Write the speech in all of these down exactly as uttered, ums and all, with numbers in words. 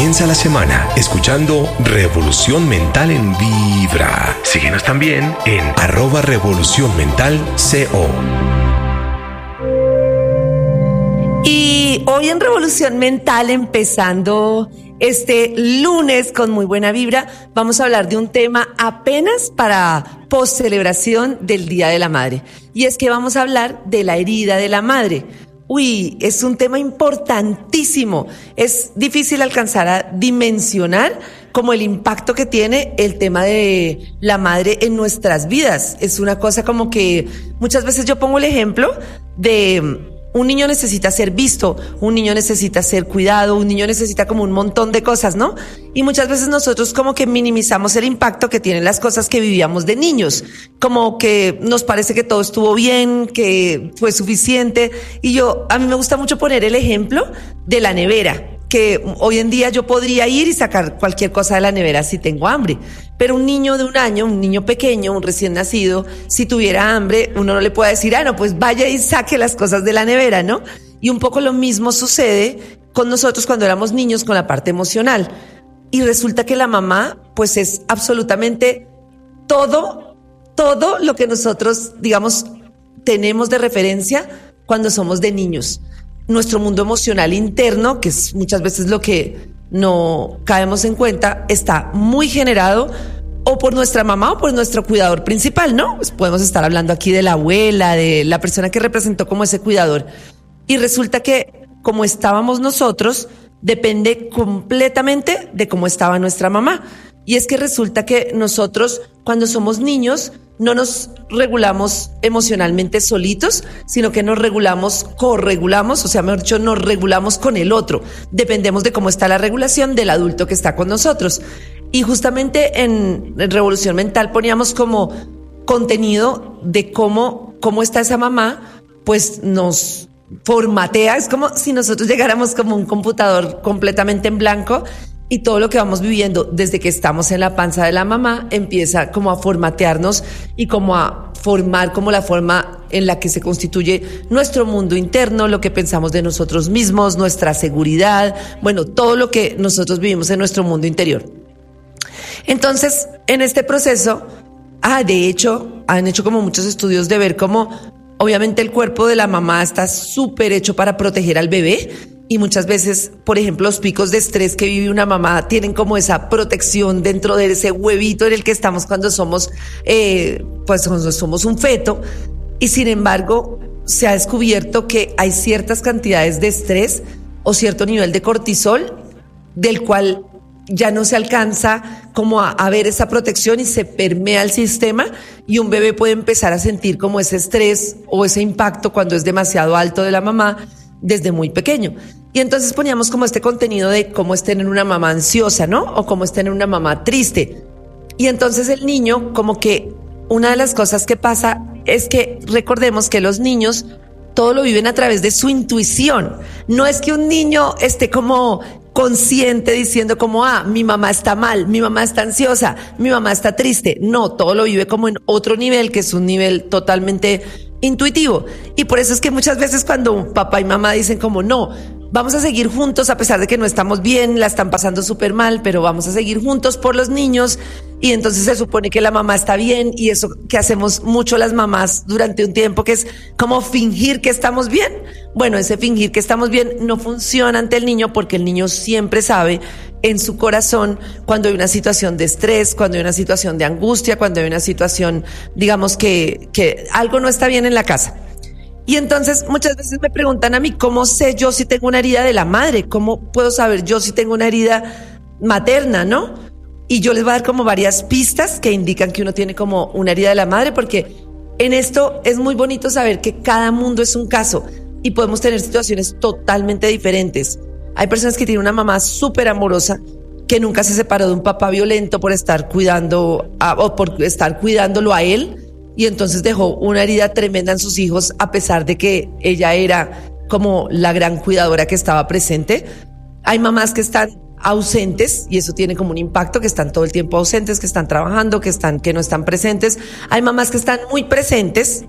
Comienza la semana escuchando Revolución Mental en Vibra. Síguenos también en arroba Revolución Mental Co. Y hoy en Revolución Mental, empezando este lunes con muy buena vibra, vamos a hablar de un tema apenas para post celebración del Día de la Madre. Y es que vamos a hablar de la herida de la madre. Uy, es un tema importantísimo. Es difícil alcanzar a dimensionar como el impacto que tiene el tema de la madre en nuestras vidas. Es una cosa como que muchas veces yo pongo el ejemplo de un niño necesita ser visto, un niño necesita ser cuidado, un niño necesita como un montón de cosas, ¿no? Y muchas veces nosotros como que minimizamos el impacto que tienen las cosas que vivíamos de niños, como que nos parece que todo estuvo bien, que fue suficiente. Y yo, a mí me gusta mucho poner el ejemplo de la nevera, que hoy en día yo podría ir y sacar cualquier cosa de la nevera si tengo hambre. Pero un niño de un año, un niño pequeño, un recién nacido, si tuviera hambre, uno no le puede decir, ah, no, pues vaya y saque las cosas de la nevera, ¿no? Y un poco lo mismo sucede con nosotros cuando éramos niños con la parte emocional. Y resulta que la mamá, pues es absolutamente todo, todo lo que nosotros, digamos, tenemos de referencia cuando somos de niños. Nuestro mundo emocional interno, que es muchas veces lo que no caemos en cuenta, está muy generado o por nuestra mamá o por nuestro cuidador principal, ¿no? Pues podemos estar hablando aquí de la abuela, de la persona que representó como ese cuidador. Y resulta que como estábamos nosotros, depende completamente de cómo estaba nuestra mamá. Y es que resulta que nosotros, cuando somos niños, no nos regulamos emocionalmente solitos, sino que nos regulamos, corregulamos, o sea, mejor dicho, nos regulamos con el otro. Dependemos de cómo está la regulación del adulto que está con nosotros. Y justamente en, en Revolución Mental poníamos como contenido de cómo, cómo está esa mamá, pues nos formatea. Es como si nosotros llegáramos como un computador completamente en blanco, y todo lo que vamos viviendo desde que estamos en la panza de la mamá empieza como a formatearnos y como a formar como la forma en la que se constituye nuestro mundo interno, lo que pensamos de nosotros mismos, nuestra seguridad, bueno, todo lo que nosotros vivimos en nuestro mundo interior. Entonces, en este proceso, ah, de hecho, han hecho como muchos estudios de ver cómo obviamente el cuerpo de la mamá está súper hecho para proteger al bebé. Y muchas veces, por ejemplo, los picos de estrés que vive una mamá tienen como esa protección dentro de ese huevito en el que estamos cuando somos, eh, pues cuando somos un feto. Y sin embargo, se ha descubierto que hay ciertas cantidades de estrés o cierto nivel de cortisol del cual ya no se alcanza como a, a ver esa protección y se permea el sistema, y un bebé puede empezar a sentir como ese estrés o ese impacto cuando es demasiado alto de la mamá desde muy pequeño. Y entonces poníamos como este contenido de cómo es tener una mamá ansiosa, ¿no? O cómo es tener una mamá triste. Y entonces el niño, como que una de las cosas que pasa es que recordemos que los niños todo lo viven a través de su intuición. No es que un niño esté como consciente diciendo como, ah, mi mamá está mal, mi mamá está ansiosa, mi mamá está triste. No, todo lo vive como en otro nivel, que es un nivel totalmente intuitivo. Y por eso es que muchas veces cuando papá y mamá dicen como, no, vamos a seguir juntos a pesar de que no estamos bien, la están pasando súper mal, pero vamos a seguir juntos por los niños, y entonces se supone que la mamá está bien, y eso que hacemos mucho las mamás durante un tiempo, que es como fingir que estamos bien. Bueno, ese fingir que estamos bien no funciona ante el niño, porque el niño siempre sabe en su corazón cuando hay una situación de estrés, cuando hay una situación de angustia, cuando hay una situación, digamos que, que algo no está bien en la casa. Y entonces muchas veces me preguntan a mí, ¿cómo sé yo si tengo una herida de la madre? ¿Cómo puedo saber yo si tengo una herida materna, no? Y yo les voy a dar como varias pistas que indican que uno tiene como una herida de la madre, porque en esto es muy bonito saber que cada mundo es un caso y podemos tener situaciones totalmente diferentes. Hay personas que tienen una mamá súper amorosa que nunca se separó de un papá violento por estar cuidando a, o por estar cuidándolo a él, y entonces dejó una herida tremenda en sus hijos a pesar de que ella era como la gran cuidadora que estaba presente. Hay mamás que están ausentes y eso tiene como un impacto, que están todo el tiempo ausentes, que están trabajando, que están, que no están presentes. Hay mamás que están muy presentes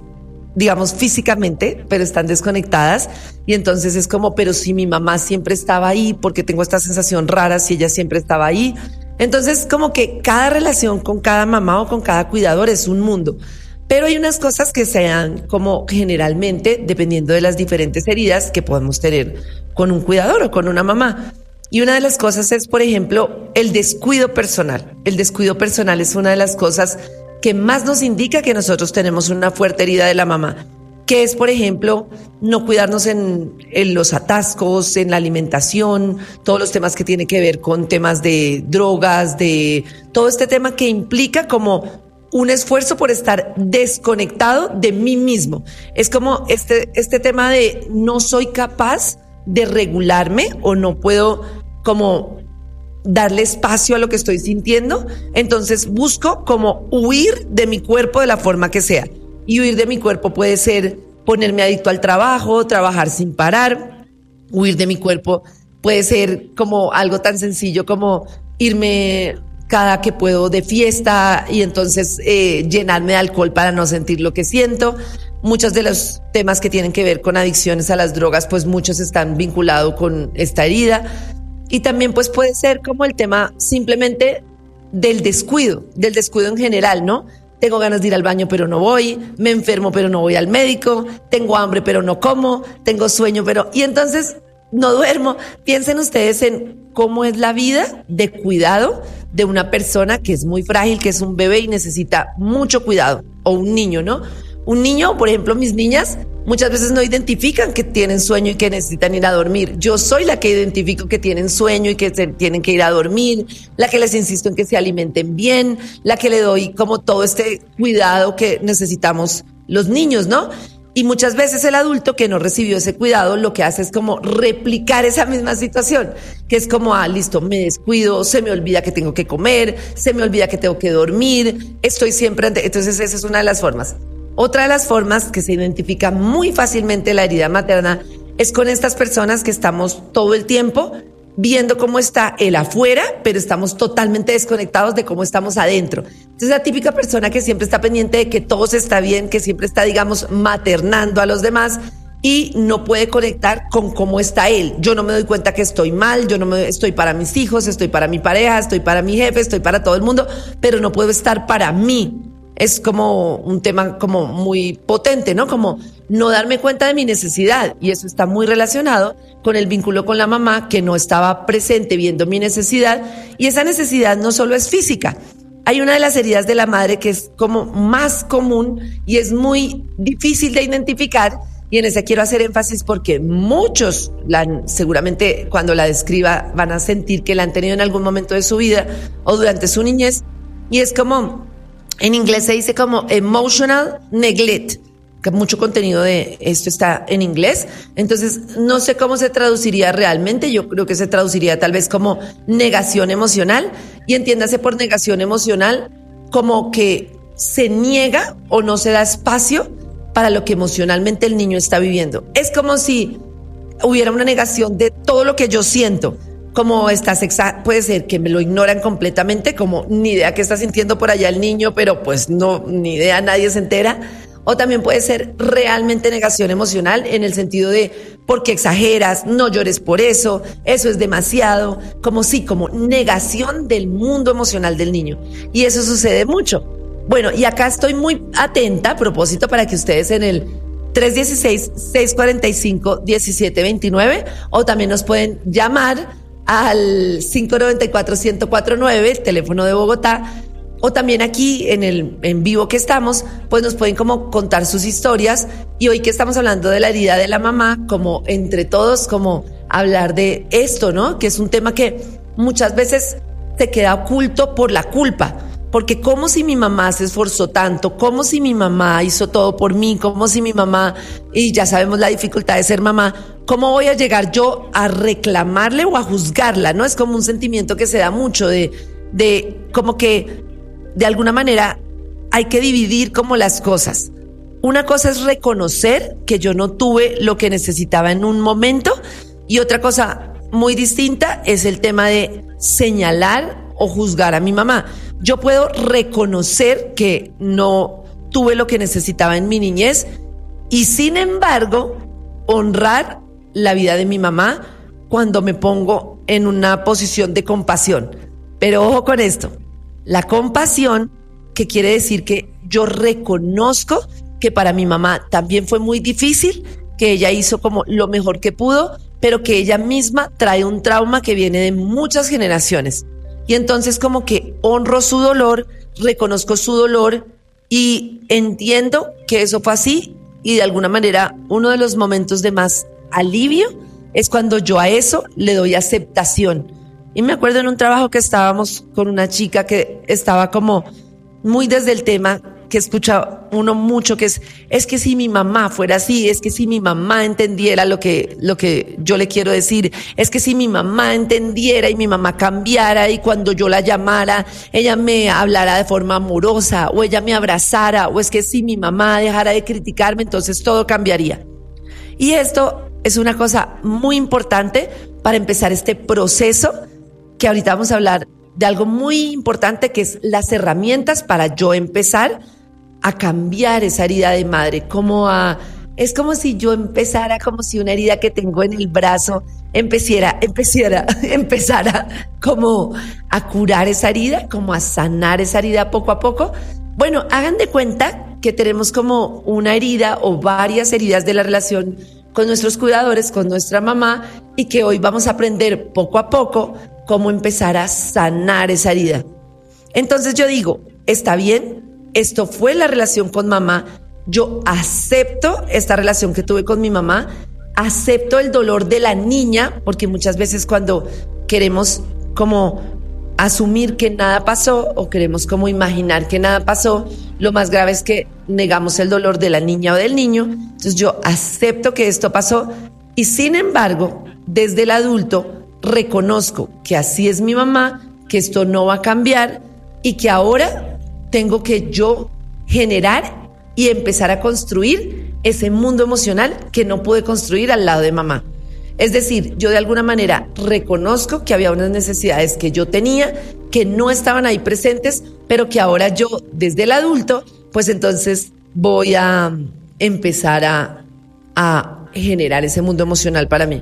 digamos, físicamente, pero están desconectadas. Y entonces es como, pero si mi mamá siempre estaba ahí, porque tengo esta sensación rara si ella siempre estaba ahí. Entonces, como que cada relación con cada mamá o con cada cuidador es un mundo. Pero hay unas cosas que se dan como generalmente, dependiendo de las diferentes heridas que podemos tener con un cuidador o con una mamá. Y una de las cosas es, por ejemplo, el descuido personal. El descuido personal es una de las cosas que más nos indica que nosotros tenemos una fuerte herida de la mamá, que es, por ejemplo, no cuidarnos en, en los atascos, en la alimentación, todos los temas que tienen que ver con temas de drogas, de todo este tema que implica como un esfuerzo por estar desconectado de mí mismo. Es como este, este tema de no soy capaz de regularme o no puedo como darle espacio a lo que estoy sintiendo, entonces busco como huir de mi cuerpo de la forma que sea. Y huir de mi cuerpo puede ser ponerme adicto al trabajo, trabajar sin parar. Huir de mi cuerpo puede ser como algo tan sencillo como irme cada que puedo de fiesta y entonces eh, llenarme de alcohol para no sentir lo que siento. Muchos de los temas que tienen que ver con adicciones a las drogas, pues muchos están vinculados con esta herida. Y también pues puede ser como el tema simplemente del descuido, del descuido en general, ¿no? Tengo ganas de ir al baño pero no voy, me enfermo pero no voy al médico, tengo hambre pero no como, tengo sueño pero... Y entonces no duermo. Piensen ustedes en cómo es la vida de cuidado de una persona que es muy frágil, que es un bebé y necesita mucho cuidado, o un niño, ¿no? Un niño, por ejemplo, mis niñas muchas veces no identifican que tienen sueño y que necesitan ir a dormir. Yo soy la que identifico que tienen sueño y que se tienen que ir a dormir, la que les insisto en que se alimenten bien, la que le doy como todo este cuidado que necesitamos los niños, ¿no? Y muchas veces el adulto que no recibió ese cuidado lo que hace es como replicar esa misma situación, que es como, ah, listo, me descuido, se me olvida que tengo que comer, se me olvida que tengo que dormir, estoy siempre ante... Entonces esa es una de las formas. Otra de las formas que se identifica muy fácilmente la herida materna es con estas personas que estamos todo el tiempo viendo cómo está el afuera, pero estamos totalmente desconectados de cómo estamos adentro. Entonces, la típica persona que siempre está pendiente de que todo está bien, que siempre está, digamos, maternando a los demás y no puede conectar con cómo está él. Yo no me doy cuenta que estoy mal, yo no me estoy para mis hijos, estoy para mi pareja, estoy para mi jefe, estoy para todo el mundo, pero no puedo estar para mí. Es como un tema como muy potente, ¿no? Como no darme cuenta de mi necesidad. Y eso está muy relacionado con el vínculo con la mamá que no estaba presente viendo mi necesidad. Y esa necesidad no solo es física. Hay una de las heridas de la madre que es como más común y es muy difícil de identificar. Y en esa quiero hacer énfasis porque muchos, la, seguramente cuando la describa, van a sentir que la han tenido en algún momento de su vida o durante su niñez. Y es como... En inglés se dice como emotional neglect, que mucho contenido de esto está en inglés. Entonces, no sé cómo se traduciría realmente. Yo creo que se traduciría tal vez como negación emocional. Y entiéndase por negación emocional como que se niega o no se da espacio para lo que emocionalmente el niño está viviendo. Es como si hubiera una negación de todo lo que yo siento. Como estás exa- puede ser que me lo ignoran completamente, como ni idea qué está sintiendo por allá el niño, pero pues no, ni idea, nadie se entera. O también puede ser realmente negación emocional en el sentido de porque exageras, no llores por eso, eso es demasiado, como sí, como negación del mundo emocional del niño. Y eso sucede mucho. Bueno, y acá estoy muy atenta a propósito para que ustedes en el tres uno seis, seis cuatro cinco, uno siete dos nueve o también nos pueden llamar al cinco nueve cuatro, uno cero cuatro nueve, el teléfono de Bogotá, o también aquí en el en vivo que estamos, pues nos pueden como contar sus historias. Y hoy que estamos hablando de la herida de la mamá, como entre todos, como hablar de esto, ¿no? Que es un tema que muchas veces se queda oculto por la culpa. Porque como si mi mamá se esforzó tanto, como si mi mamá hizo todo por mí, como si mi mamá, y ya sabemos la dificultad de ser mamá, ¿cómo voy a llegar yo a reclamarle o a juzgarla? ¿No? Es como un sentimiento que se da mucho de, de como que de alguna manera hay que dividir como las cosas. Una cosa es reconocer que yo no tuve lo que necesitaba en un momento y otra cosa muy distinta es el tema de señalar o juzgar a mi mamá. Yo puedo reconocer que no tuve lo que necesitaba en mi niñez y sin embargo honrar la vida de mi mamá cuando me pongo en una posición de compasión. Pero ojo con esto, la compasión, que quiere decir que yo reconozco que para mi mamá también fue muy difícil, que ella hizo como lo mejor que pudo, pero que ella misma trae un trauma que viene de muchas generaciones. Y entonces como que honro su dolor, reconozco su dolor y entiendo que eso fue así, y de alguna manera uno de los momentos de más alivio es cuando yo a eso le doy aceptación. Y me acuerdo en un trabajo que estábamos con una chica que estaba como muy desde el tema que escucha uno mucho, que es, es que si mi mamá fuera así, es que si mi mamá entendiera lo que, lo que yo le quiero decir, es que si mi mamá entendiera y mi mamá cambiara y cuando yo la llamara, ella me hablara de forma amorosa o ella me abrazara, o es que si mi mamá dejara de criticarme, entonces todo cambiaría. Y esto es una cosa muy importante para empezar este proceso, que ahorita vamos a hablar de algo muy importante, que es las herramientas para yo empezar a cambiar esa herida de madre. Como a, es como si yo empezara, como si una herida que tengo en el brazo empezara, empezara, empezara como a curar esa herida, como a sanar esa herida poco a poco. Bueno, hagan de cuenta que tenemos como una herida o varias heridas de la relación con nuestros cuidadores, con nuestra mamá, y que hoy vamos a aprender poco a poco cómo empezar a sanar esa herida. Entonces yo digo, está bien, esto fue la relación con mamá, yo acepto esta relación que tuve con mi mamá, acepto el dolor de la niña, porque muchas veces cuando queremos como asumir que nada pasó o queremos como imaginar que nada pasó, lo más grave es que negamos el dolor de la niña o del niño. Entonces yo acepto que esto pasó y sin embargo, desde el adulto reconozco que así es mi mamá, que esto no va a cambiar y que ahora tengo que yo generar y empezar a construir ese mundo emocional que no pude construir al lado de mamá. Es decir, yo de alguna manera reconozco que había unas necesidades que yo tenía, que no estaban ahí presentes, pero que ahora yo, desde el adulto, pues entonces voy a empezar a, a generar ese mundo emocional para mí.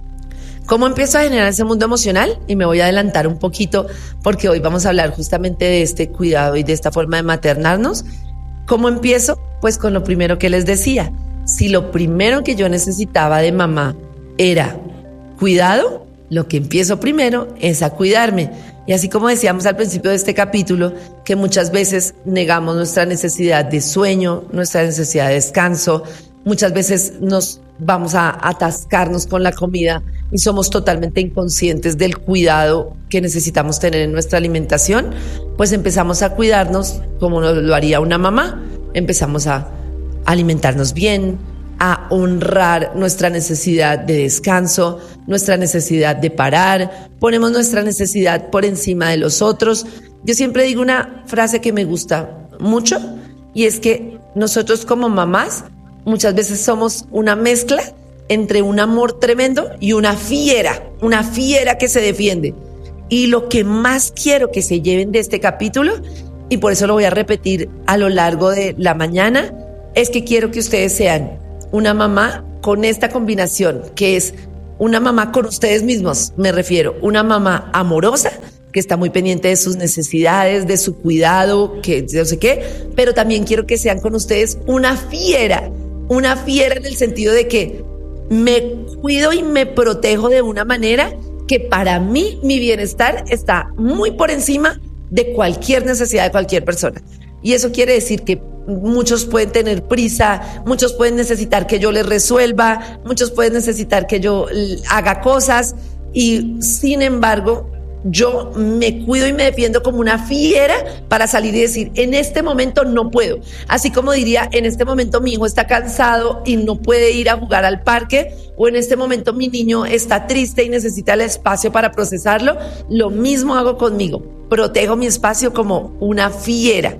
¿Cómo empiezo a generar ese mundo emocional? Y me voy a adelantar un poquito porque hoy vamos a hablar justamente de este cuidado y de esta forma de maternarnos. ¿Cómo empiezo? Pues con lo primero que les decía. Si lo primero que yo necesitaba de mamá era cuidado, lo que empiezo primero es a cuidarme. Y así como decíamos al principio de este capítulo, que muchas veces negamos nuestra necesidad de sueño, nuestra necesidad de descanso, muchas veces nos vamos a atascarnos con la comida y somos totalmente inconscientes del cuidado que necesitamos tener en nuestra alimentación, pues empezamos a cuidarnos como lo haría una mamá. Empezamos a alimentarnos bien, a honrar nuestra necesidad de descanso, nuestra necesidad de parar, ponemos nuestra necesidad por encima de los otros. Yo siempre digo una frase que me gusta mucho y es que nosotros como mamás muchas veces somos una mezcla entre un amor tremendo y una fiera, una fiera que se defiende. Y lo que más quiero que se lleven de este capítulo, y por eso lo voy a repetir a lo largo de la mañana, es que quiero que ustedes sean una mamá con esta combinación, que es una mamá con ustedes mismos, me refiero, una mamá amorosa, que está muy pendiente de sus necesidades, de su cuidado, que no sé qué, pero también quiero que sean con ustedes una fiera, una fiera en el sentido de que me cuido y me protejo de una manera que para mí mi bienestar está muy por encima de cualquier necesidad de cualquier persona. Y eso quiere decir que muchos pueden tener prisa, muchos pueden necesitar que yo les resuelva, muchos pueden necesitar que yo haga cosas y sin embargo yo me cuido y me defiendo como una fiera para salir y decir, en este momento no puedo. Así como diría, en este momento mi hijo está cansado y no puede ir a jugar al parque, o en este momento mi niño está triste y necesita el espacio para procesarlo. Lo mismo hago conmigo, protejo mi espacio como una fiera.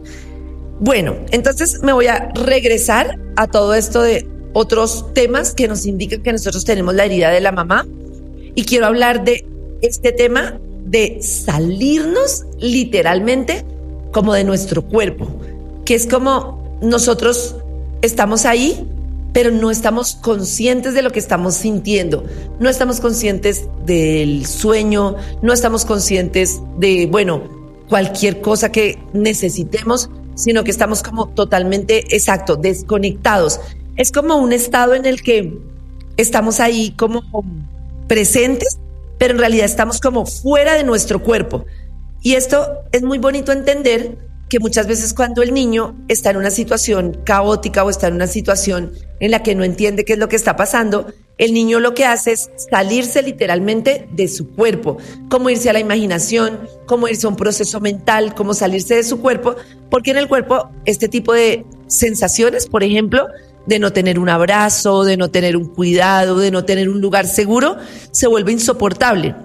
Bueno, entonces me voy a regresar a todo esto de otros temas que nos indican que nosotros tenemos la herida de la mamá, y quiero hablar de este tema de salirnos literalmente como de nuestro cuerpo, que es como nosotros estamos ahí pero no estamos conscientes de lo que estamos sintiendo, no estamos conscientes del sueño, no estamos conscientes de, bueno, cualquier cosa que necesitemos, sino que estamos como totalmente, exacto, desconectados. Es como un estado en el que estamos ahí como presentes, pero en realidad estamos como fuera de nuestro cuerpo. Y esto es muy bonito entender, que muchas veces cuando el niño está en una situación caótica o está en una situación en la que no entiende qué es lo que está pasando, el niño lo que hace es salirse literalmente de su cuerpo, como irse a la imaginación, como irse a un proceso mental, como salirse de su cuerpo, porque en el cuerpo este tipo de sensaciones, por ejemplo, de no tener un abrazo, de no tener un cuidado, de no tener un lugar seguro, se vuelve insoportable.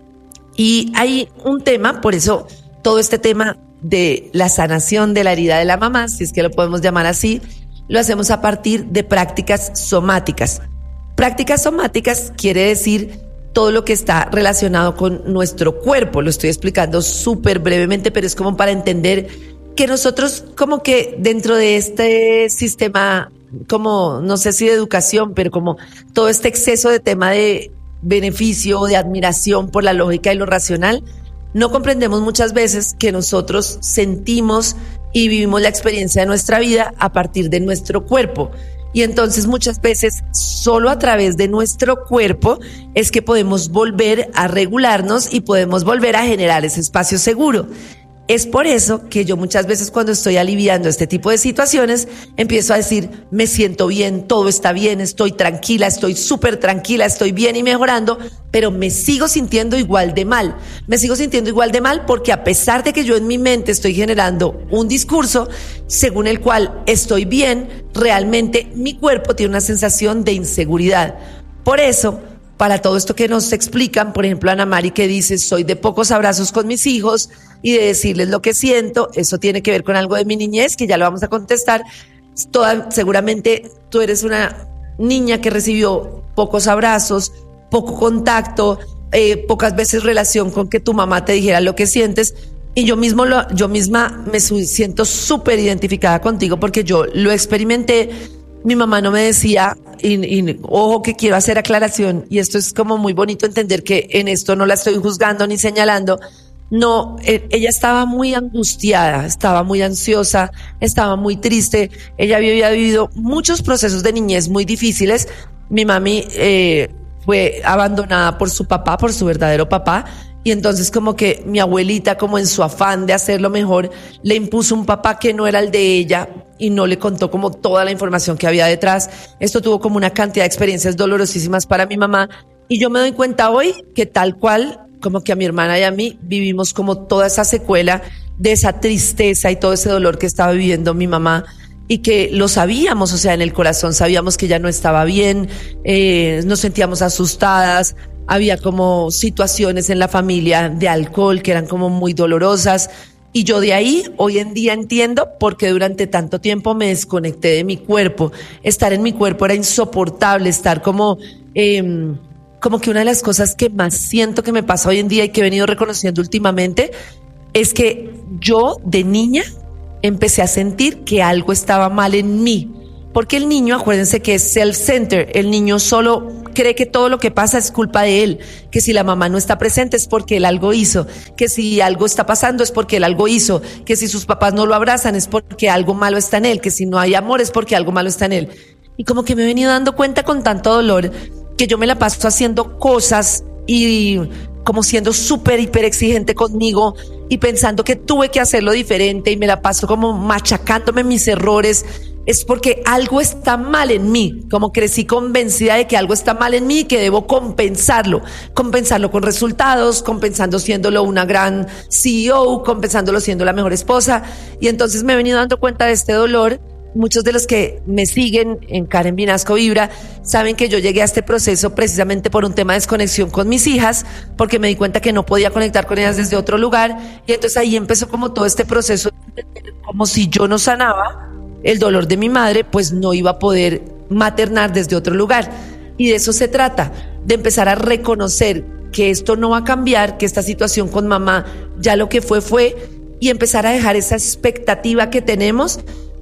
Y hay un tema, por eso todo este tema de la sanación de la herida de la mamá, si es que lo podemos llamar así, lo hacemos a partir de prácticas somáticas. Prácticas somáticas quiere decir todo lo que está relacionado con nuestro cuerpo. Lo estoy explicando súper brevemente, pero es como para entender que nosotros como que dentro de este sistema, como no sé si de educación, pero como todo este exceso de tema de beneficio, de admiración por la lógica y lo racional, no comprendemos muchas veces que nosotros sentimos y vivimos la experiencia de nuestra vida a partir de nuestro cuerpo. Y entonces muchas veces solo a través de nuestro cuerpo es que podemos volver a regularnos y podemos volver a generar ese espacio seguro. Es por eso que yo muchas veces cuando estoy aliviando este tipo de situaciones empiezo a decir, me siento bien, todo está bien, estoy tranquila, estoy súper tranquila, estoy bien y mejorando, pero me sigo sintiendo igual de mal. Me sigo sintiendo igual de mal porque a pesar de que yo en mi mente estoy generando un discurso según el cual estoy bien, realmente mi cuerpo tiene una sensación de inseguridad. Por eso, para todo esto que nos explican, por ejemplo, Ana Mari que dice, soy de pocos abrazos con mis hijos y de decirles lo que siento, eso tiene que ver con algo de mi niñez, que ya lo vamos a contestar. Toda, seguramente tú eres una niña que recibió pocos abrazos, poco contacto, eh, pocas veces relación con que tu mamá te dijera lo que sientes. Y yo mismo lo, yo misma me su, siento súper identificada contigo porque yo lo experimenté. Mi mamá no me decía, y, y ojo que quiero hacer aclaración, y esto es como muy bonito entender que en esto no la estoy juzgando ni señalando. No, eh, ella estaba muy angustiada, estaba muy ansiosa, estaba muy triste. Ella había vivido muchos procesos de niñez muy difíciles. Mi mami eh, fue abandonada por su papá, por su verdadero papá. Y entonces como que mi abuelita, como en su afán de hacerlo mejor, le impuso un papá que no era el de ella y no le contó como toda la información que había detrás. Esto tuvo como una cantidad de experiencias dolorosísimas para mi mamá. Y yo me doy cuenta hoy que tal cual, como que a mi hermana y a mí vivimos como toda esa secuela de esa tristeza y todo ese dolor que estaba viviendo mi mamá. Y que lo sabíamos, o sea, en el corazón sabíamos que ya no estaba bien, eh, nos sentíamos asustadas. Había como situaciones en la familia de alcohol que eran como muy dolorosas. Y yo de ahí hoy en día entiendo por qué durante tanto tiempo me desconecté de mi cuerpo. Estar en mi cuerpo era insoportable, estar como, eh, como que una de las cosas que más siento que me pasa hoy en día y que he venido reconociendo últimamente es que yo de niña empecé a sentir que algo estaba mal en mí. Porque el niño, acuérdense que es self-centered, el niño solo cree que todo lo que pasa es culpa de él, que si la mamá no está presente es porque él algo hizo, que si algo está pasando es porque él algo hizo, que si sus papás no lo abrazan es porque algo malo está en él, que si no hay amor es porque algo malo está en él. Y como que me he venido dando cuenta con tanto dolor que yo me la paso haciendo cosas y como siendo súper hiper exigente conmigo y pensando que tuve que hacerlo diferente y me la paso como machacándome mis errores. Es porque algo está mal en mí, como crecí convencida de que algo está mal en mí y que debo compensarlo, compensarlo con resultados, compensando siéndolo una gran C E O, compensándolo siendo la mejor esposa. Y entonces me he venido dando cuenta de este dolor. Muchos de los que me siguen en Karen Vinasco Vibra saben que yo llegué a este proceso precisamente por un tema de desconexión con mis hijas, porque me di cuenta que no podía conectar con ellas desde otro lugar. Y entonces ahí empezó como todo este proceso, como si yo no sanaba el dolor de mi madre, pues no iba a poder maternar desde otro lugar. Y de eso se trata, de empezar a reconocer que esto no va a cambiar, que esta situación con mamá ya lo que fue fue, y empezar a dejar esa expectativa que tenemos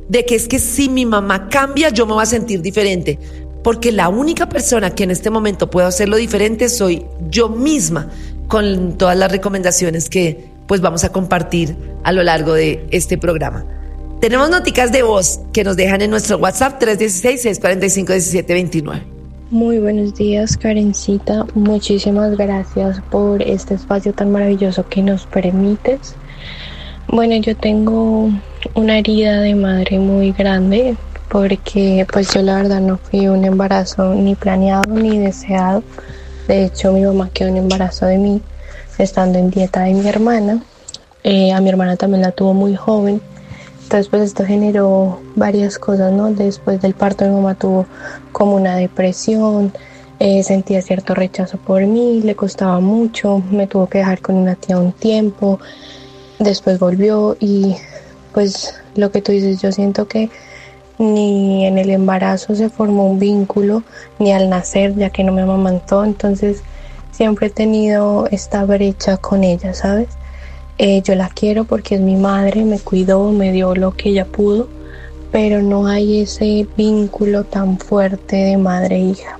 de que es que si mi mamá cambia, yo me voy a sentir diferente. Porque la única persona que en este momento puedo hacerlo diferente soy yo misma, con todas las recomendaciones que pues vamos a compartir a lo largo de este programa. Tenemos noticas de voz que nos dejan en nuestro WhatsApp tres uno seis, seis cuatro cinco, uno siete dos nueve. Muy buenos días, Karencita. Muchísimas gracias por este espacio tan maravilloso que nos permites. Bueno, yo tengo una herida de madre muy grande porque pues yo la verdad no fui un embarazo ni planeado ni deseado. De hecho, mi mamá quedó en embarazo de mí estando en dieta de mi hermana. Eh, a mi hermana también la tuvo muy joven. Entonces pues esto generó varias cosas, ¿no? Después del parto mi mamá tuvo como una depresión, eh, sentía cierto rechazo por mí, le costaba mucho, me tuvo que dejar con una tía un tiempo, después volvió y pues lo que tú dices, yo siento que ni en el embarazo se formó un vínculo, ni al nacer, ya que no me amamantó, entonces siempre he tenido esta brecha con ella, ¿sabes? Eh, yo la quiero porque es mi madre, me cuidó, me dio lo que ella pudo, pero no hay ese vínculo tan fuerte de madre e hija.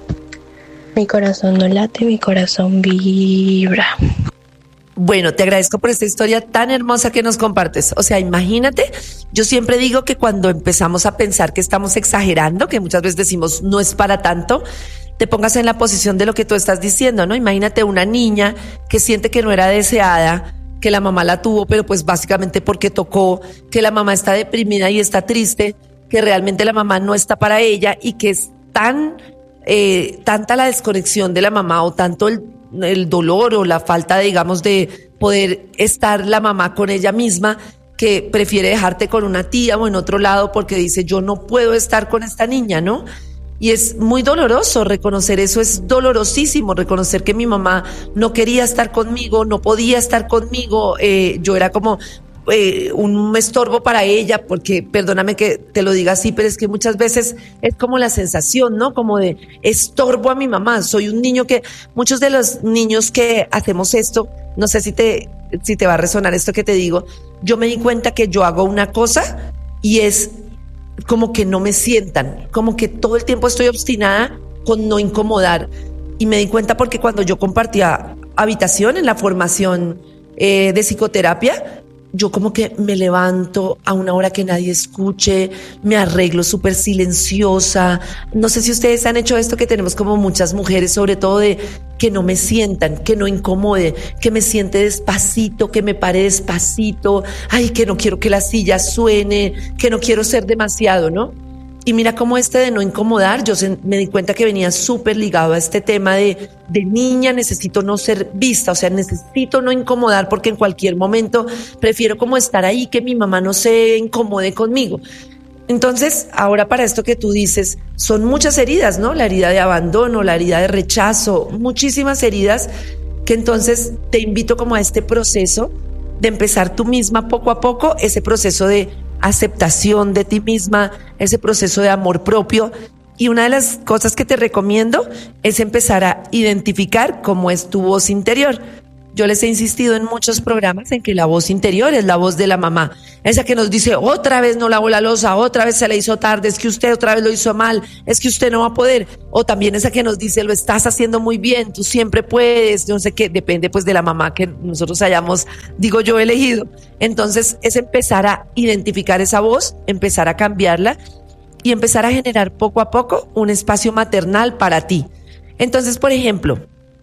Mi corazón no late, mi corazón vibra. Bueno, te agradezco por esta historia tan hermosa que nos compartes. O sea, imagínate, yo siempre digo que cuando empezamos a pensar que estamos exagerando, que muchas veces decimos no es para tanto, te pongas en la posición de lo que tú estás diciendo, ¿no? Imagínate una niña que siente que no era deseada, que la mamá la tuvo, pero pues básicamente porque tocó, que la mamá está deprimida y está triste, que realmente la mamá no está para ella y que es tan, eh, tanta la desconexión de la mamá o tanto el, el dolor o la falta, digamos, de poder estar la mamá con ella misma, que prefiere dejarte con una tía o en otro lado porque dice yo no puedo estar con esta niña, ¿no? Y es muy doloroso reconocer eso, es dolorosísimo reconocer que mi mamá no quería estar conmigo, no podía estar conmigo, eh, yo era como eh, un estorbo para ella, porque perdóname que te lo diga así, pero es que muchas veces es como la sensación, ¿no? Como de estorbo a mi mamá, soy un niño que, muchos de los niños que hacemos esto, no sé si te, si te va a resonar esto que te digo, yo me di cuenta que yo hago una cosa y es como que no me sientan, como que todo el tiempo estoy obstinada con no incomodar. Y me di cuenta porque cuando yo compartía habitación en la formación eh, de psicoterapia, yo como que me levanto a una hora que nadie escuche, me arreglo súper silenciosa. No sé si ustedes han hecho esto que tenemos como muchas mujeres, sobre todo de que no me sientan, que no incomode, que me siente despacito, que me pare despacito, ay, que no quiero que la silla suene, que no quiero ser demasiado, ¿no? Y mira cómo este de no incomodar, yo se, me di cuenta que venía súper ligado a este tema de, de niña, necesito no ser vista, o sea, necesito no incomodar porque en cualquier momento prefiero como estar ahí, que mi mamá no se incomode conmigo. Entonces, ahora para esto que tú dices, son muchas heridas, ¿no? La herida de abandono, la herida de rechazo, muchísimas heridas que entonces te invito como a este proceso de empezar tú misma poco a poco, ese proceso de aceptación de ti misma, ese proceso de amor propio. Y una de las cosas que te recomiendo es empezar a identificar cómo es tu voz interior. Yo les he insistido en muchos programas en que la voz interior es la voz de la mamá, esa que nos dice otra vez no lavó la loza, otra vez se le hizo tarde, es que usted otra vez lo hizo mal, es que usted no va a poder, o también esa que nos dice lo estás haciendo muy bien, tú siempre puedes, no sé qué, depende pues de la mamá que nosotros hayamos, digo yo, elegido. Entonces es empezar a identificar esa voz, empezar a cambiarla y empezar a generar poco a poco un espacio maternal para ti. Entonces, por ejemplo,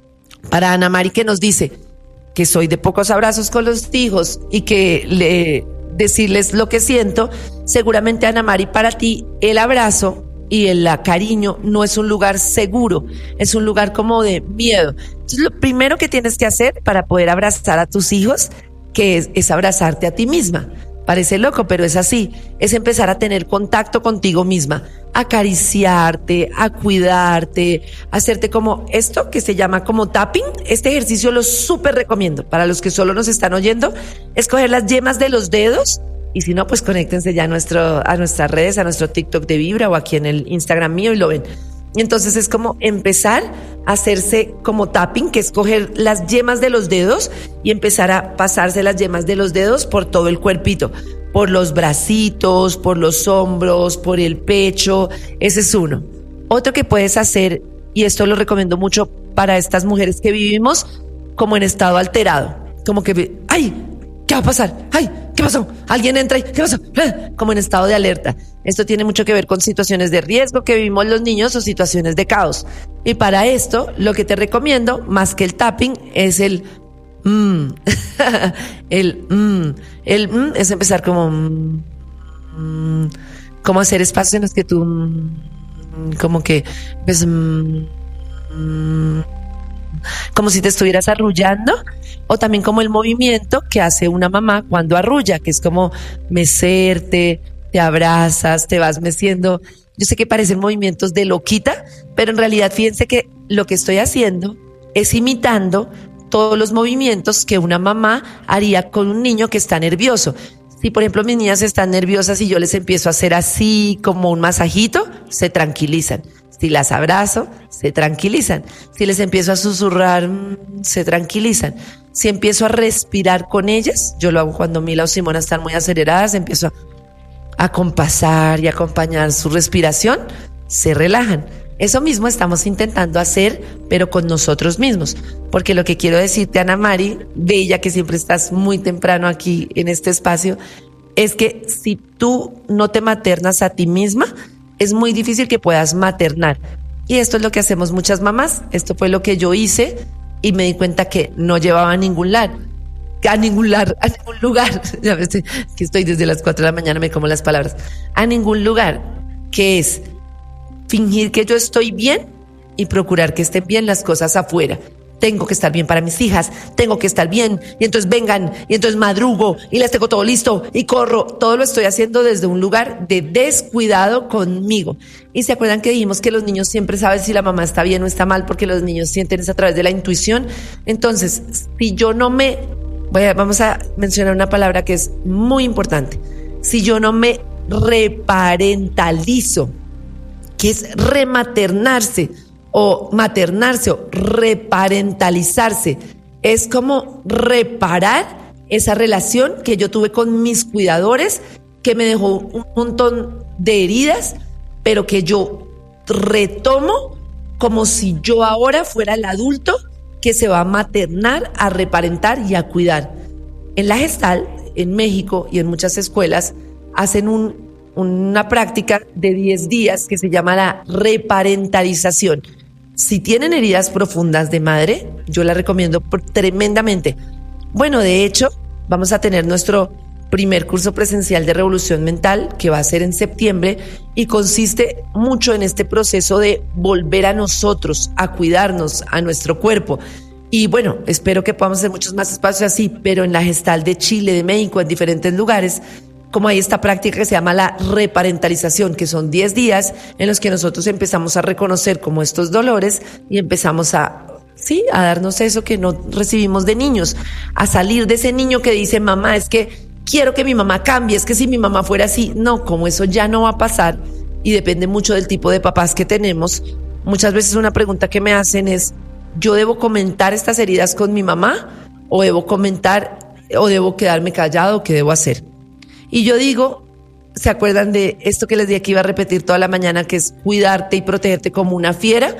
para Ana Mari que nos dice que soy de pocos abrazos con los hijos y que le decirles lo que siento, seguramente Ana Mari, para ti el abrazo y el cariño no es un lugar seguro, es un lugar como de miedo. Entonces lo primero que tienes que hacer para poder abrazar a tus hijos, que es, es abrazarte a ti misma. Parece loco, pero es así, es empezar a tener contacto contigo misma, acariciarte, a cuidarte, hacerte como esto que se llama como tapping. Este ejercicio lo súper recomiendo para los que solo nos están oyendo, es coger las yemas de los dedos y si no, pues conéctense ya a, nuestro, a nuestras redes, a nuestro TikTok de Vibra o aquí en el Instagram mío y lo ven. Entonces es como empezar a hacerse como tapping, que es coger las yemas de los dedos y empezar a pasarse las yemas de los dedos por todo el cuerpito. por los bracitos, por los hombros, por el pecho. Ese es uno. Otro que puedes hacer, y esto lo recomiendo mucho para estas mujeres que vivimos como en estado alterado, como que, ¡ay! ¿Qué va a pasar? ¡Ay! ¿Qué pasó? ¿Alguien entra ahí? ¿Qué pasó? Como en estado de alerta. Esto tiene mucho que ver con situaciones de riesgo que vivimos los niños o situaciones de caos. Y para esto, lo que te recomiendo, más que el tapping, es el mmm. el mmm. El mmm es empezar como mmm, como hacer espacios en los que tú mmm, como que pues, mmm, mmm, como si te estuvieras arrullando, o también como el movimiento que hace una mamá cuando arrulla, que es como mecerte, te abrazas, te vas meciendo. Yo sé que parecen movimientos de loquita, pero en realidad fíjense que lo que estoy haciendo es imitando todos los movimientos que una mamá haría con un niño que está nervioso. Si por ejemplo mis niñas están nerviosas y yo les empiezo a hacer así como un masajito, se tranquilizan. Si las abrazo, se tranquilizan. Si les empiezo a susurrar, se tranquilizan. Si empiezo a respirar con ellas, yo lo hago cuando Mila o Simona están muy aceleradas, empiezo a, a compasar y acompañar su respiración, se relajan. Eso mismo estamos intentando hacer, pero con nosotros mismos. Porque lo que quiero decirte, Ana Mari, bella, que siempre estás muy temprano aquí en este espacio, es que si tú no te maternas a ti misma, es muy difícil que puedas maternar. Y esto es lo que hacemos muchas mamás. Esto fue lo que yo hice y me di cuenta que no llevaba a ningún lado. A ningún lugar, a ningún lugar. Ya ves que estoy desde las cuatro de la mañana, me como las palabras. A ningún lugar, que es fingir que yo estoy bien y procurar que estén bien las cosas afuera. Tengo que estar bien para mis hijas, tengo que estar bien, y entonces vengan, y entonces madrugo, y les tengo todo listo, y corro. Todo lo estoy haciendo desde un lugar de descuidado conmigo. Y se acuerdan que dijimos que los niños siempre saben si la mamá está bien o está mal, porque los niños sienten eso a través de la intuición. Entonces, si yo no me, voy a, vamos a mencionar una palabra que es muy importante. Si yo no me reparentalizo, que es rematernarse, o maternarse o reparentalizarse, es como reparar esa relación que yo tuve con mis cuidadores, que me dejó un montón de heridas, pero que yo retomo como si yo ahora fuera el adulto que se va a maternar, a reparentar y a cuidar. En la Gestal, en México y en muchas escuelas, hacen un, una práctica de diez días que se llama la reparentalización. Si tienen heridas profundas de madre, yo la recomiendo por, tremendamente. Bueno, de hecho, vamos a tener nuestro primer curso presencial de Revolución Mental, que va a ser en septiembre, y consiste mucho en este proceso de volver a nosotros, a cuidarnos, a nuestro cuerpo. Y bueno, espero que podamos hacer muchos más espacios así, pero en la Gestal de Chile, de México, en diferentes lugares, como hay esta práctica que se llama la reparentalización, que son diez días en los que nosotros empezamos a reconocer como estos dolores y empezamos a, sí, a darnos eso que no recibimos de niños, a salir de ese niño que dice, mamá, es que quiero que mi mamá cambie, es que si mi mamá fuera así, no, como eso ya no va a pasar, y depende mucho del tipo de papás que tenemos. Muchas veces una pregunta que me hacen es, ¿yo debo comentar estas heridas con mi mamá? ¿O debo comentar, o debo quedarme callado? ¿Qué debo hacer? Y yo digo, ¿se acuerdan de esto que les dije que iba a repetir toda la mañana, que es cuidarte y protegerte como una fiera?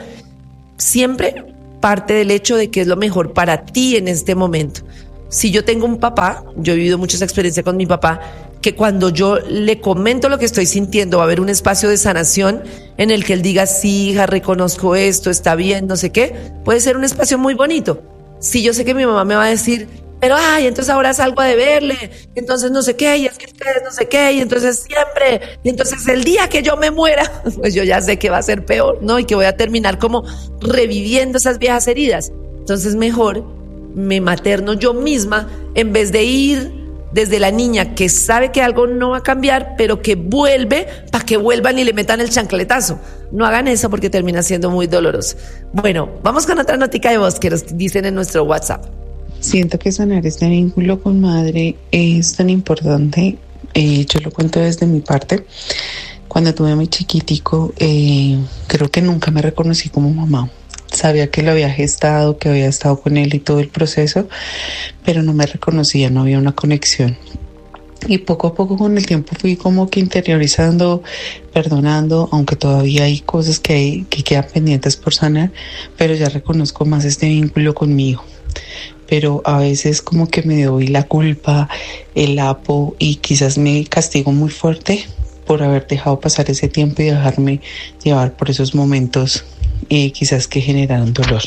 Siempre parte del hecho de que es lo mejor para ti en este momento. Si yo tengo un papá, yo he vivido muchas experiencias con mi papá, que cuando yo le comento lo que estoy sintiendo, va a haber un espacio de sanación en el que él diga, sí, hija, reconozco esto, está bien, no sé qué. Puede ser un espacio muy bonito. Si yo sé que mi mamá me va a decir, pero ay, entonces ahora salgo a deberle, entonces no sé qué, y es que ustedes no sé qué, y entonces siempre, y entonces el día que yo me muera, pues yo ya sé que va a ser peor, ¿no? Y que voy a terminar como reviviendo esas viejas heridas. Entonces mejor me materno yo misma en vez de ir desde la niña que sabe que algo no va a cambiar, pero que vuelve para que vuelvan y le metan el chancletazo. No hagan eso porque termina siendo muy doloroso. Bueno, vamos con otra notica de voz que nos dicen en nuestro WhatsApp. Siento que sanar este vínculo con madre es tan importante. Eh, yo lo cuento desde mi parte. Cuando tuve a mi chiquitico, eh, creo que nunca me reconocí como mamá. Sabía que lo había gestado, que había estado con él y todo el proceso, pero no me reconocía, no había una conexión. Y poco a poco con el tiempo fui como que interiorizando, perdonando, aunque todavía hay cosas que, hay, que quedan pendientes por sanar, pero ya reconozco más este vínculo con mi hijo. Pero a veces como que me doy la culpa, el apo y quizás me castigo muy fuerte por haber dejado pasar ese tiempo y dejarme llevar por esos momentos eh, quizás que generaron dolor.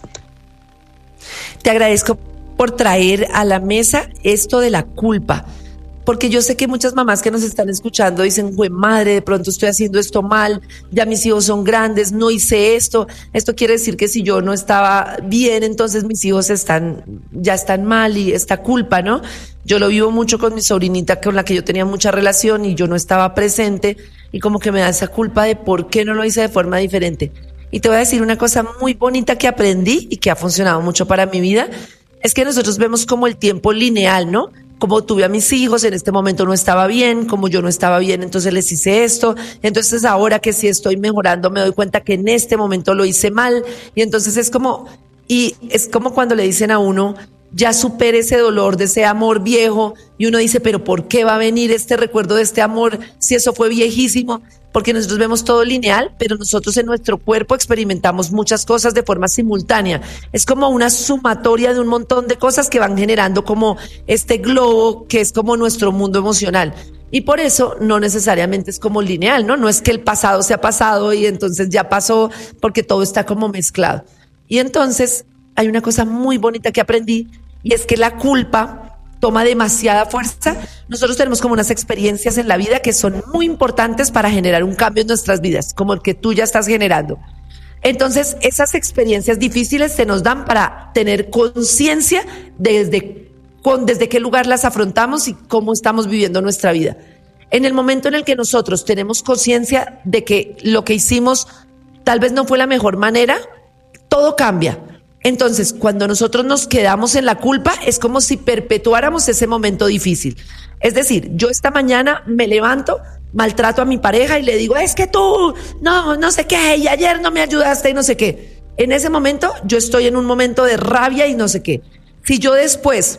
Te agradezco por traer a la mesa esto de la culpa, porque yo sé que muchas mamás que nos están escuchando dicen, güey, madre, de pronto estoy haciendo esto mal, ya mis hijos son grandes, no hice esto. Esto quiere decir que si yo no estaba bien, entonces mis hijos están, ya están mal y esta culpa, ¿no? Yo lo vivo mucho con mi sobrinita con la que yo tenía mucha relación y yo no estaba presente y como que me da esa culpa de por qué no lo hice de forma diferente. Y te voy a decir una cosa muy bonita que aprendí y que ha funcionado mucho para mi vida, es que nosotros vemos como el tiempo lineal, ¿no? Como tuve a mis hijos, en este momento no estaba bien, como yo no estaba bien, entonces les hice esto, entonces ahora que sí estoy mejorando me doy cuenta que en este momento lo hice mal, y entonces es como, y es como cuando le dicen a uno, ya supere ese dolor de ese amor viejo, y uno dice, pero ¿por qué va a venir este recuerdo de este amor si eso fue viejísimo? Porque nosotros vemos todo lineal, pero nosotros en nuestro cuerpo experimentamos muchas cosas de forma simultánea. Es como una sumatoria de un montón de cosas que van generando como este globo que es como nuestro mundo emocional. Y por eso no necesariamente es como lineal, ¿no? No es que el pasado sea pasado y entonces ya pasó, porque todo está como mezclado. Y entonces hay una cosa muy bonita que aprendí, y es que la culpa toma demasiada fuerza. Nosotros tenemos como unas experiencias en la vida que son muy importantes para generar un cambio en nuestras vidas, como el que tú ya estás generando. Entonces, esas experiencias difíciles se nos dan para tener conciencia desde, con, desde qué lugar las afrontamos y cómo estamos viviendo nuestra vida. En el momento en el que nosotros tenemos conciencia de que lo que hicimos tal vez no fue la mejor manera, todo cambia. Entonces, cuando nosotros nos quedamos en la culpa, es como si perpetuáramos ese momento difícil. Es decir, yo esta mañana me levanto, maltrato a mi pareja y le digo, es que tú, no, no sé qué, y ayer no me ayudaste y no sé qué. En ese momento, yo estoy en un momento de rabia y no sé qué. Si yo después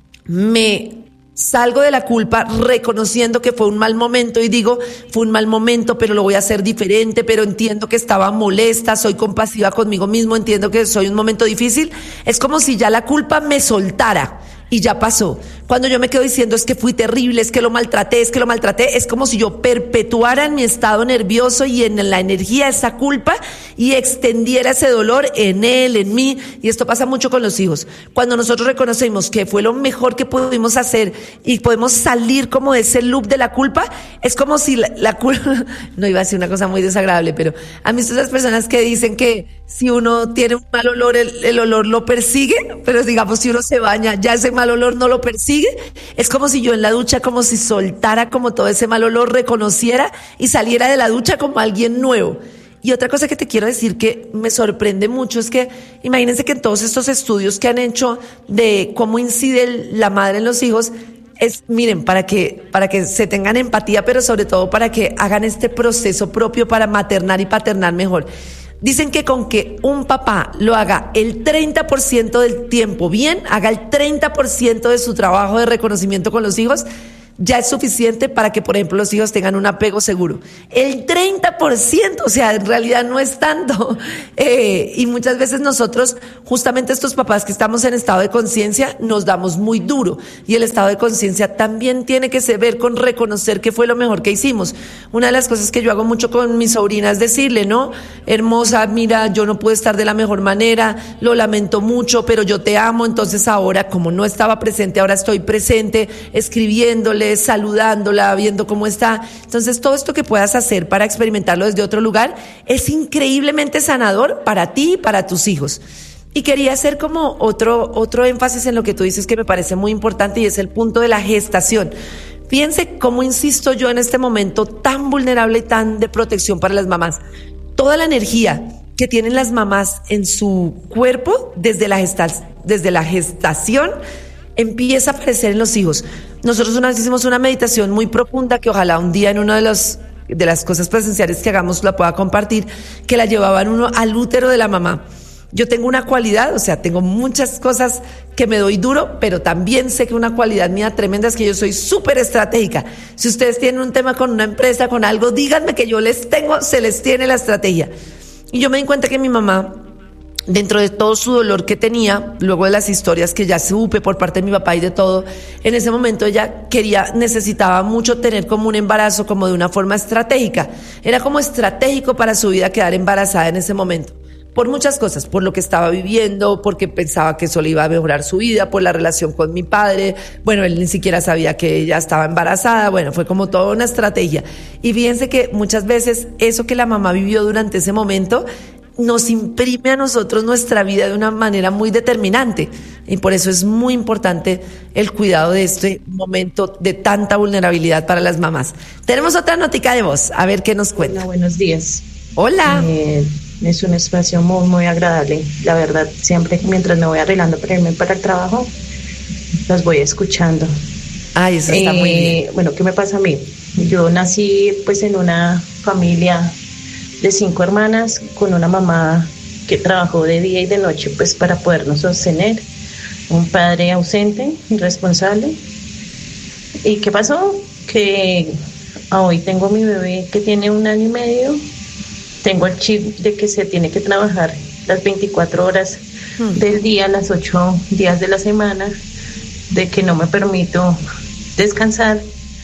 me salgo de la culpa reconociendo que fue un mal momento y digo, fue un mal momento, pero lo voy a hacer diferente, pero entiendo que estaba molesta, soy compasiva conmigo mismo, entiendo que soy un momento difícil, es como si ya la culpa me soltara y ya pasó. Cuando yo me quedo diciendo es que fui terrible, es que lo maltraté, es que lo maltraté, es como si yo perpetuara en mi estado nervioso y en la energía esa culpa y extendiera ese dolor en él, en mí. Y esto pasa mucho con los hijos. Cuando nosotros reconocemos que fue lo mejor que pudimos hacer y podemos salir como de ese loop de la culpa, es como si la, la culpa, no iba a decir una cosa muy desagradable, pero a mí son las personas que dicen que si uno tiene un mal olor, el, el olor lo persigue, pero digamos si uno se baña, ya ese mal olor no lo persigue. Es como si yo en la ducha, como si soltara como todo ese mal olor, reconociera y saliera de la ducha como alguien nuevo. Y otra cosa que te quiero decir que me sorprende mucho es que imagínense que en todos estos estudios que han hecho de cómo incide la madre en los hijos, es, miren, para que, para que se tengan empatía, pero sobre todo para que hagan este proceso propio para maternar y paternar mejor. Dicen que con que un papá lo haga el treinta por ciento del tiempo bien, haga el treinta por ciento de su trabajo de reconocimiento con los hijos, ya es suficiente para que, por ejemplo, los hijos tengan un apego seguro. El treinta por ciento, o sea, en realidad no es tanto. Eh, y muchas veces nosotros, justamente estos papás que estamos en estado de conciencia, nos damos muy duro. Y el estado de conciencia también tiene que ver con reconocer que fue lo mejor que hicimos. Una de las cosas que yo hago mucho con mi sobrina es decirle, ¿no? Hermosa, mira, yo no pude estar de la mejor manera, lo lamento mucho, pero yo te amo. Entonces ahora, como no estaba presente, ahora estoy presente, escribiéndole, saludándola, viendo cómo está. Entonces todo esto que puedas hacer para experimentarlo desde otro lugar es increíblemente sanador para ti y para tus hijos. Y quería hacer como otro, otro énfasis en lo que tú dices que me parece muy importante, y es el punto de la gestación. Fíjense cómo insisto yo en este momento tan vulnerable y tan de protección para las mamás. Toda la energía que tienen las mamás en su cuerpo desde la, gesta- desde la gestación empieza a aparecer en los hijos. Nosotros una vez hicimos una meditación muy profunda que ojalá un día en una de los de las cosas presenciales que hagamos la pueda compartir, que la llevaban uno al útero de la mamá. Yo tengo una cualidad, o sea, tengo muchas cosas que me doy duro, pero también sé que una cualidad mía tremenda es que yo soy súper estratégica. Si ustedes tienen un tema con una empresa, con algo, díganme que yo les tengo, se les tiene la estrategia. Y yo me di cuenta que mi mamá, dentro de todo su dolor que tenía, luego de las historias que ya supe por parte de mi papá y de todo, en ese momento ella quería, necesitaba mucho tener como un embarazo como de una forma estratégica. Era como estratégico para su vida quedar embarazada en ese momento. Por muchas cosas, por lo que estaba viviendo, porque pensaba que eso le iba a mejorar su vida, por la relación con mi padre. Bueno, él ni siquiera sabía que ella estaba embarazada. Bueno, fue como toda una estrategia. Y fíjense que muchas veces eso que la mamá vivió durante ese momento nos imprime a nosotros nuestra vida de una manera muy determinante. Y por eso es muy importante el cuidado de este momento de tanta vulnerabilidad para las mamás. Tenemos otra notica de voz, a ver qué nos cuenta. Hola, buenos días. Hola. Eh, es un espacio muy, muy agradable. La verdad, siempre mientras me voy arreglando para irme para el trabajo, los voy escuchando. Ay, eso está eh, muy bien. Bueno, ¿qué me pasa a mí? Yo nací pues en una familia de cinco hermanas con una mamá que trabajó de día y de noche pues para podernos sostener, un padre ausente, irresponsable. ¿Y qué pasó? Que hoy tengo mi bebé que tiene un año y medio. Tengo el chip de que se tiene que trabajar las veinticuatro horas hmm. del día, las ocho días de la semana, de que no me permito descansar.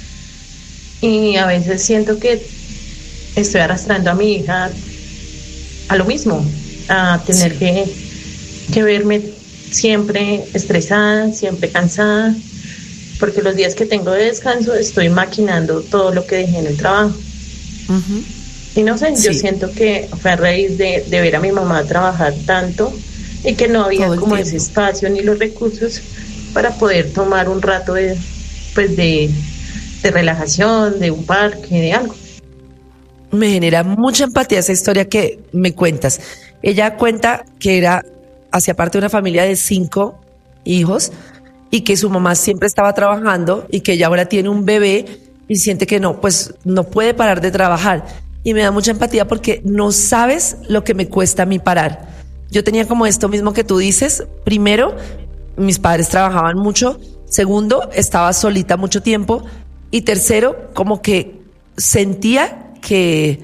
Y a veces siento que estoy arrastrando a mi hija a lo mismo, a tener sí. que, que verme siempre estresada, siempre cansada, porque los días que tengo de descanso estoy maquinando todo lo que dejé en el trabajo. Uh-huh. Y no sé, sí. yo siento que fue a raíz de, de ver a mi mamá trabajar tanto y que no había como tiempo. Ese espacio ni los recursos para poder tomar un rato de, pues de, de relajación, de un parque, de algo. Me genera mucha empatía esa historia que me cuentas. Ella cuenta que era, hacía parte de una familia de cinco hijos y que su mamá siempre estaba trabajando y que ella ahora tiene un bebé y siente que no, pues no puede parar de trabajar. Y me da mucha empatía porque no sabes lo que me cuesta a mí parar. Yo tenía como esto mismo que tú dices. Primero, mis padres trabajaban mucho. Segundo, estaba solita mucho tiempo. Y tercero, como que sentía que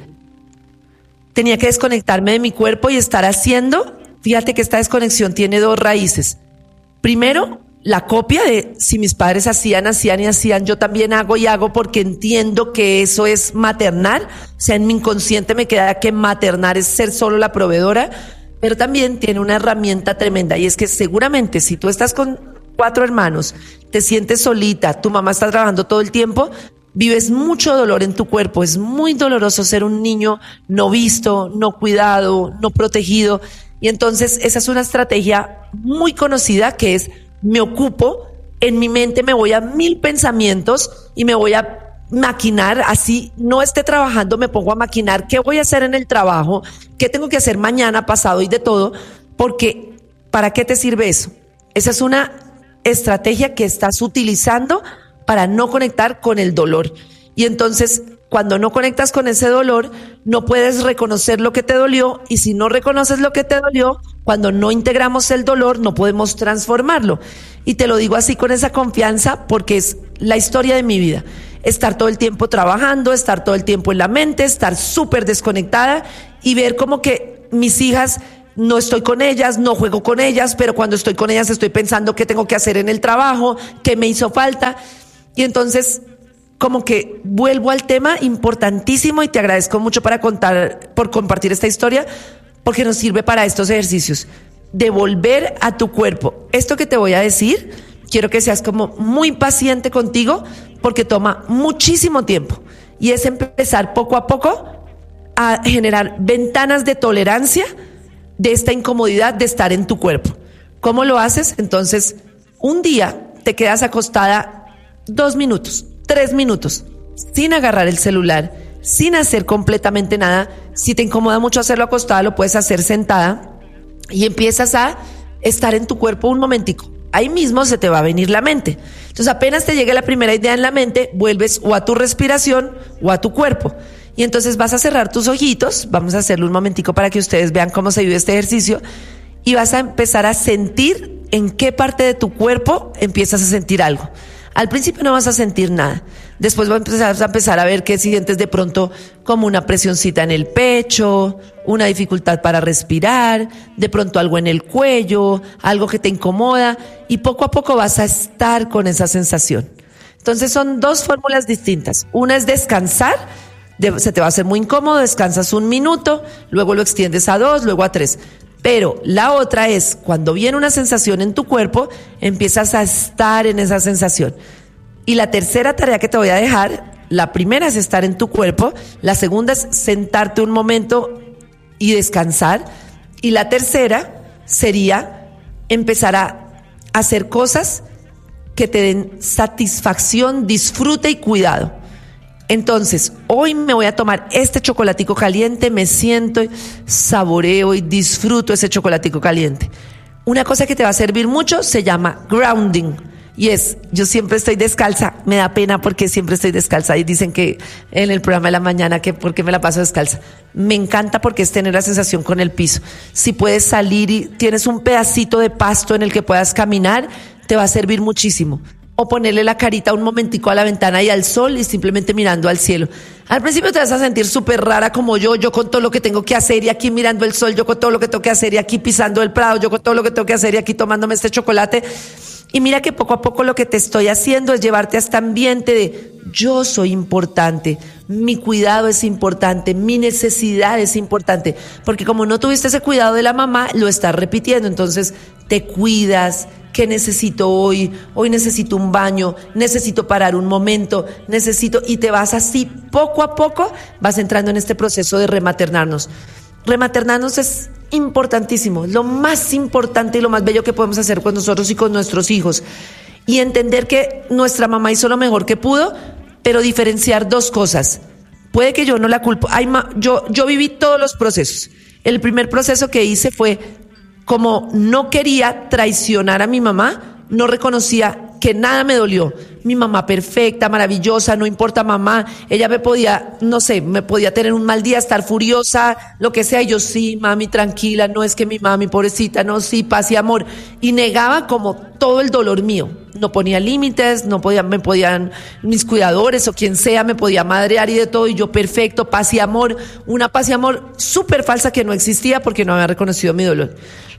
tenía que desconectarme de mi cuerpo y estar haciendo. Fíjate que esta desconexión tiene dos raíces. Primero, la copia de si mis padres hacían, hacían y hacían, yo también hago y hago porque entiendo que eso es maternar. O sea, en mi inconsciente me queda que maternar es ser solo la proveedora, pero también tiene una herramienta tremenda y es que seguramente si tú estás con cuatro hermanos, te sientes solita, tu mamá está trabajando todo el tiempo, vives mucho dolor en tu cuerpo. Es muy doloroso ser un niño no visto, no cuidado, no protegido. Y entonces esa es una estrategia muy conocida que es: me ocupo, en mi mente me voy a mil pensamientos y me voy a maquinar, así no esté trabajando, me pongo a maquinar qué voy a hacer en el trabajo, qué tengo que hacer mañana, pasado y de todo, porque ¿para qué te sirve eso? Esa es una estrategia que estás utilizando para no conectar con el dolor. Y entonces, cuando no conectas con ese dolor, no puedes reconocer lo que te dolió, y si no reconoces lo que te dolió, cuando no integramos el dolor, no podemos transformarlo. Y te lo digo así con esa confianza porque es la historia de mi vida. Estar todo el tiempo trabajando, estar todo el tiempo en la mente, estar súper desconectada y ver como que mis hijas, no estoy con ellas, no juego con ellas, pero cuando estoy con ellas estoy pensando qué tengo que hacer en el trabajo, qué me hizo falta. Y entonces como que vuelvo al tema importantísimo y te agradezco mucho para contar, por compartir esta historia, porque nos sirve para estos ejercicios de volver a tu cuerpo. Esto que te voy a decir, quiero que seas como muy paciente contigo porque toma muchísimo tiempo y es empezar poco a poco a generar ventanas de tolerancia de esta incomodidad de estar en tu cuerpo. ¿Cómo lo haces? Entonces, un día te quedas acostada dos minutos, tres minutos, sin agarrar el celular, sin hacer completamente nada. Si te incomoda mucho hacerlo acostada, lo puedes hacer sentada y empiezas a estar en tu cuerpo un momentico. Ahí mismo se te va a venir la mente. Entonces, apenas te llegue la primera idea en la mente, vuelves o a tu respiración o a tu cuerpo. Y entonces vas a cerrar tus ojitos. Vamos a hacerlo un momentico para que ustedes vean cómo se vive este ejercicio. y vas a empezar a sentir en qué parte de tu cuerpo empiezas a sentir algo. Al principio no vas a sentir nada. Después vas a empezar, a empezar a ver que sientes de pronto como una presioncita en el pecho, una dificultad para respirar, de pronto algo en el cuello, algo que te incomoda, y poco a poco vas a estar con esa sensación. Entonces son dos fórmulas distintas. Una es descansar, de, se te va a hacer muy incómodo, descansas un minuto, luego lo extiendes a dos, luego a tres. Pero la otra es, cuando viene una sensación en tu cuerpo, empiezas a estar en esa sensación. Y la tercera tarea que te voy a dejar, la primera es estar en tu cuerpo, la segunda es sentarte un momento y descansar, y la tercera sería empezar a hacer cosas que te den satisfacción, disfrute y cuidado. Entonces, hoy me voy a tomar este chocolatico caliente, me siento, saboreo y disfruto ese chocolatico caliente. Una cosa que te va a servir mucho se llama grounding. Y es, yo siempre estoy descalza, me da pena porque siempre estoy descalza y dicen que en el programa de la mañana que por qué me la paso descalza. Me encanta porque es tener la sensación con el piso. Si puedes salir y tienes un pedacito de pasto en el que puedas caminar, te va a servir muchísimo. O ponerle la carita un momentico a la ventana y al sol y simplemente mirando al cielo. Al principio te vas a sentir súper rara como yo, yo con todo lo que tengo que hacer y aquí mirando el sol, yo con todo lo que tengo que hacer y aquí pisando el prado, yo con todo lo que tengo que hacer y aquí tomándome este chocolate. Y mira que poco a poco lo que te estoy haciendo es llevarte a este ambiente de yo soy importante, mi cuidado es importante, mi necesidad es importante. Porque como no tuviste ese cuidado de la mamá, lo estás repitiendo, entonces te cuidas. ¿Qué necesito hoy? Hoy necesito un baño, necesito parar un momento, necesito... Y te vas así, poco a poco, vas entrando en este proceso de rematernarnos. Rematernarnos es importantísimo, lo más importante y lo más bello que podemos hacer con nosotros y con nuestros hijos. Y entender que nuestra mamá hizo lo mejor que pudo, pero diferenciar dos cosas. Puede que yo no la culpo. Ay, ma, yo, yo viví todos los procesos. El primer proceso que hice fue... como no quería traicionar a mi mamá, no reconocía que nada me dolió. Mi mamá perfecta, maravillosa, no importa mamá, ella me podía, no sé, me podía tener un mal día, estar furiosa, lo que sea, y yo sí, mami, tranquila, no es que mi mami, pobrecita, no, sí, paz y amor. Y negaba como todo el dolor mío. No ponía límites, no podía, me podían, mis cuidadores o quien sea, me podía madrear y de todo, y yo perfecto, paz y amor, una paz y amor súper falsa que no existía porque no había reconocido mi dolor.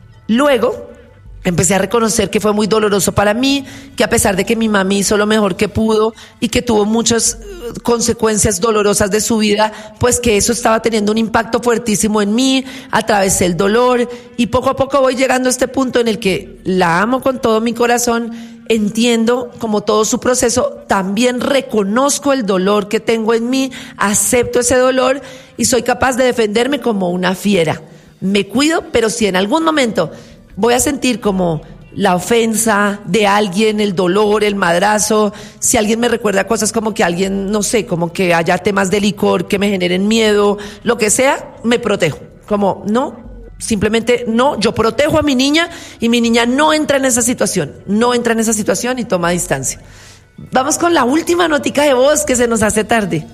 Luego empecé a reconocer que fue muy doloroso para mí, que a pesar de que mi mami hizo lo mejor que pudo y que tuvo muchas consecuencias dolorosas de su vida, pues que eso estaba teniendo un impacto fuertísimo en mí, atravesé el dolor y poco a poco voy llegando a este punto en el que la amo con todo mi corazón, entiendo como todo su proceso, también reconozco el dolor que tengo en mí, acepto ese dolor y soy capaz de defenderme como una fiera. Me cuido, pero si en algún momento voy a sentir como la ofensa de alguien, el dolor, el madrazo, si alguien me recuerda cosas como que alguien, no sé, como que haya temas de licor que me generen miedo, lo que sea, me protejo. Como, no, simplemente no, yo protejo a mi niña y mi niña no entra en esa situación, no entra en esa situación y toma distancia. Vamos con la última notica de voz que se nos hace tarde.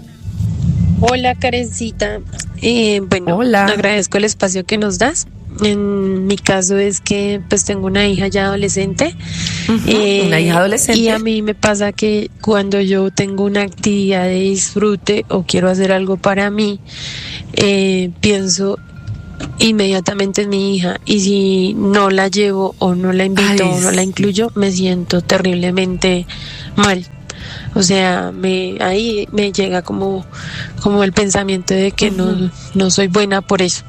Hola, Karencita. Eh, bueno, Hola. Agradezco el espacio que nos das. En mi caso es que pues tengo una hija ya adolescente. Uh-huh, eh, una hija adolescente. Y a mí me pasa que cuando yo tengo una actividad de disfrute o quiero hacer algo para mí, eh, pienso inmediatamente en mi hija, y si no la llevo o no la invito Ay, o no la incluyo, me siento terriblemente mal. O sea, me ahí me llega como, como el pensamiento de que uh-huh. no, no soy buena por eso.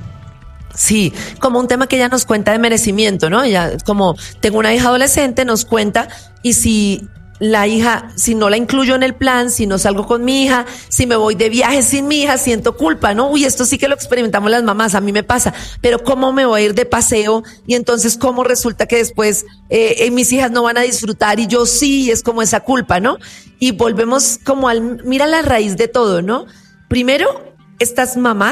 Sí, como un tema que ella nos cuenta de merecimiento, ¿no? Ella, como tengo una hija adolescente, nos cuenta, y si la hija, si no la incluyo en el plan, si no salgo con mi hija, si me voy de viaje sin mi hija, siento culpa, ¿no? Uy, esto sí que lo experimentamos las mamás, a mí me pasa, pero ¿cómo me voy a ir de paseo? Y entonces, ¿cómo resulta que después eh, mis hijas no van a disfrutar y yo sí? Es como esa culpa, ¿no? Y volvemos como al, mira la raíz de todo, ¿no? Primero, estas mamás